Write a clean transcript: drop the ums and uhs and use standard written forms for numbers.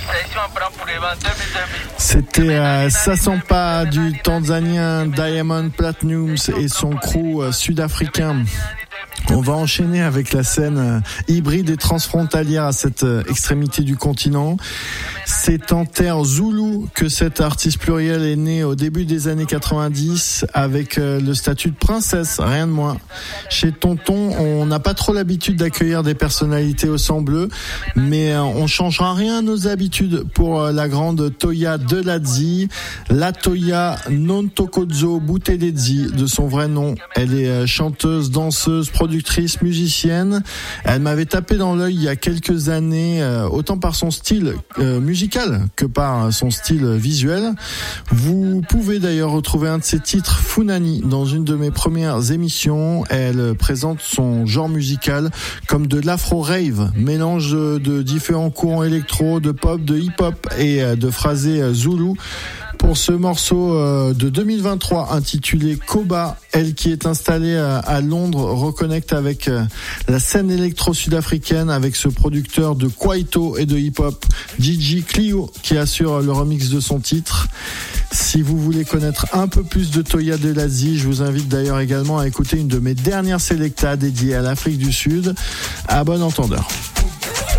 C'était Sasampa du Tanzanien Diamond Platnumz et son crew sud-africain. On va enchaîner avec la scène hybride et transfrontalière à cette extrémité du continent. C'est en terre zoulou que cet artiste pluriel est né au début des années 90 avec le statut de princesse, rien de moins. Chez Tonton, on n'a pas trop l'habitude d'accueillir des personnalités au sang bleu, mais on changera rien à nos habitudes pour la grande Toya Deladzi, la Toya Nontokozo Buthelezi de son vrai nom. Elle est chanteuse, danseuse, productrice, musicienne. Elle m'avait tapé dans l'œil il y a quelques années, autant par son style musical que par son style visuel. Vous pouvez d'ailleurs retrouver un de ses titres, Funani, dans une de mes premières émissions. Elle présente son genre musical comme de l'afro-rave, mélange de différents courants électro, de pop, de hip-hop et de phrasé zoulou. Pour ce morceau de 2023 intitulé Koba, elle qui est installée à Londres reconnecte avec la scène électro sud-africaine avec ce producteur de kwaito et de hip-hop, Gigi Clio, qui assure le remix de son titre. Si vous voulez connaître un peu plus de Toya Deladzi, je vous invite d'ailleurs également à écouter une de mes dernières sélectas dédiées à l'Afrique du Sud. À bon entendeur.